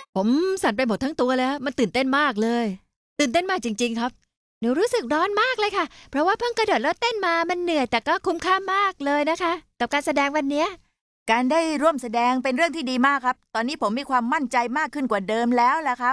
ผมสั่นไปหมดทั้งตัวแล้วมันตื่นเต้นมากเลยตื่นเต้นมากจริงๆครับหนูรู้สึกร้อนมากเลยค่ะเพราะว่าเพิ่งกระโดดแล้วเต้นมามันเหนื่อยแต่ก็คุ้มค่ามากเลยนะคะกับการแสดงวันเนี้ยการได้ร่วมแสดงเป็นเรื่องที่ดีมากครับตอนนี้ผมมีความมั่นใจมากขึ้นกว่าเดิมแล้วล่ะครับ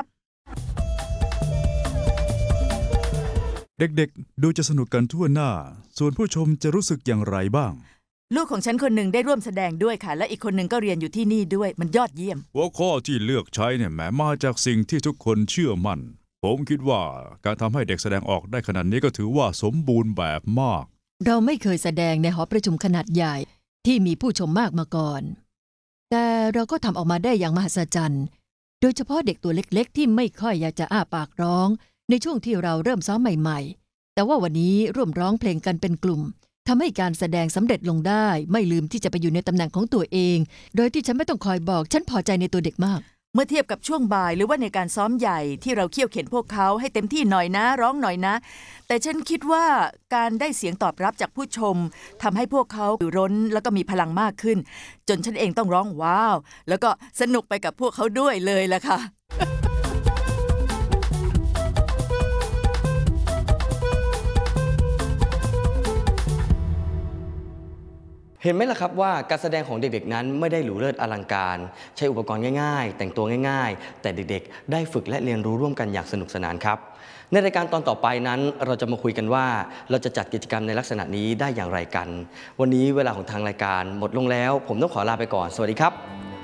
เด็กๆดูจะสนุกกันทั่วหน้าส่วนผู้ชมจะรู้สึกอย่างไรบ้างลูกของฉันคนหนึ่งได้ร่วมแสดงด้วยค่ะและอีกคนหนึ่งก็เรียนอยู่ที่นี่ด้วยมันยอดเยี่ยมหัวข้อที่เลือกใช้เนี่ยแหมมาจากสิ่งที่ทุกคนเชื่อมั่นผมคิดว่าการทำให้เด็กแสดงออกได้ขนาดนี้ก็ถือว่าสมบูรณ์แบบมากเราไม่เคยแสดงในหอประชุมขนาดใหญ่ที่มีผู้ชมมากมาก่อนแต่เราก็ทำออกมาได้อย่างมหัศจรรย์โดยเฉพาะเด็กตัวเล็กๆที่ไม่ค่อยอยากจะอ้าปากร้องในช่วงที่เราเริ่มซ้อมใหม่ๆแต่ว่าวันนี้ร่วมร้องเพลงกันเป็นกลุ่มทำให้การแสดงสำเร็จลงได้ไม่ลืมที่จะไปอยู่ในตำแหน่งของตัวเองโดยที่ฉันไม่ต้องคอยบอกฉันพอใจในตัวเด็กมากเมื่อเทียบกับช่วงบ่ายหรือว่าในการซ้อมใหญ่ที่เราเคี่ยวเข็นพวกเขาให้เต็มที่หน่อยนะร้องหน่อยนะแต่ฉันคิดว่าการได้เสียงตอบรับจากผู้ชมทำให้พวกเขาร้นแล้วก็มีพลังมากขึ้นจนฉันเองต้องร้องว้าวแล้วก็สนุกไปกับพวกเขาด้วยเลยล่ะค่ะเห็นไหมล่ะครับว่าการแสดงของเด็กๆนั้นไม่ได้หรูเลิศอลังการใช้อุปกรณ์ง่ายๆแต่งตัวง่ายๆแต่เด็กๆได้ฝึกและเรียนรู้ร่วมกันอย่างสนุกสนานครับในรายการตอนต่อไปนั้นเราจะมาคุยกันว่าเราจะจัดกิจกรรมในลักษณะนี้ได้อย่างไรกันวันนี้เวลาของทางรายการหมดลงแล้วผมต้องขอลาไปก่อนสวัสดีครับ